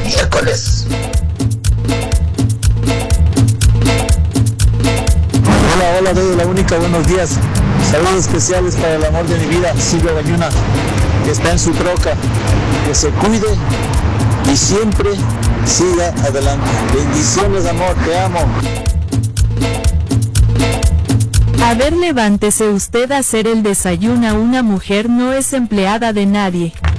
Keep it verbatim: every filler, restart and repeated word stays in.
miércoles. Hola, hola, doy la única, buenos días. Saludos especiales para el amor de mi vida, Silvia Bañuna, que está en su troca. Que se cuide y siempre siga adelante. Bendiciones, amor, te amo. A ver, levántese usted a hacer el desayuno. Una mujer no es empleada de nadie.